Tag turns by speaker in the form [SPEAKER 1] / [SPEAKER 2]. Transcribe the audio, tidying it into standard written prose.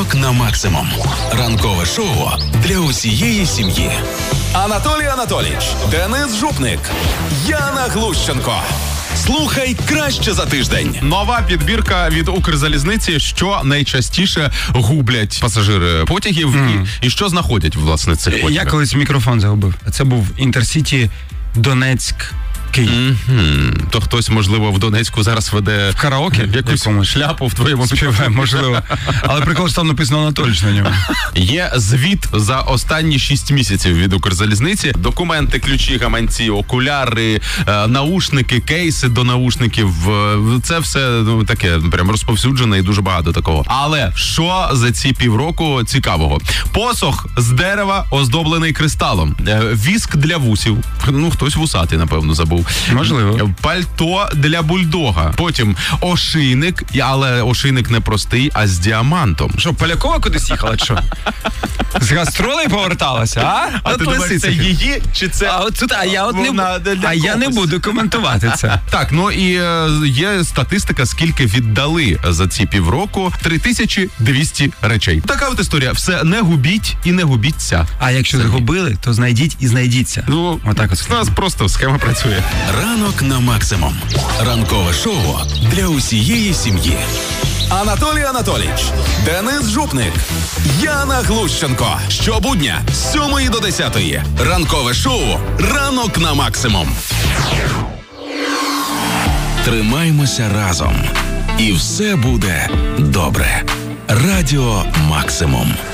[SPEAKER 1] Ранок на максимум. Ранкове шоу для усієї сім'ї.
[SPEAKER 2] Анатолій Анатолійович, Денис Жупник, Яна Глущенко. Слухай краще за тиждень.
[SPEAKER 3] Нова підбірка від Укрзалізниці, що найчастіше гублять пасажири потягів і що знаходять, власне, цих потягів.
[SPEAKER 4] Я колись мікрофон загубив. Це був Інтерсіті Донецьк.
[SPEAKER 3] То хтось, можливо, в Донецьку зараз веде
[SPEAKER 4] в караоке
[SPEAKER 3] якусь шляпу в твоєму
[SPEAKER 4] співає, можливо. Але прикол, що там написано Анатолійович на ньому.
[SPEAKER 3] Є звіт за останні 6 місяців від Укрзалізниці. Документи, ключі, гаманці, окуляри, наушники, кейси до наушників. Це все таке прям розповсюджене і дуже багато такого. Але що за ці півроку цікавого? Посох з дерева, оздоблений кристалом. Віск для вусів. Хтось вусатий, напевно, забув.
[SPEAKER 4] Можливо.
[SPEAKER 3] Пальто для бульдога. Потім ошийник, але ошийник не простий, а з діамантом.
[SPEAKER 4] Що, Полякова кудись їхала, чи що? З гастролей поверталася,
[SPEAKER 3] А ти думаєш, це її, чи це...
[SPEAKER 4] Я не буду коментувати це.
[SPEAKER 3] Так, і є статистика, скільки віддали за ці півроку. 3200 речей. Така от історія. Все не губіть і не губіться.
[SPEAKER 4] А якщо загубили, то знайдіть і знайдіться.
[SPEAKER 3] Отак от. У нас просто схема працює.
[SPEAKER 1] Ранок на максимум. Ранкове шоу для усієї сім'ї.
[SPEAKER 2] Анатолій Анатолійович, Денис Жупник, Яна Глущенко. Щобудня з 7 до 10. Ранкове шоу «Ранок на максимум».
[SPEAKER 1] Тримаймося разом. І все буде добре. Радіо Максимум.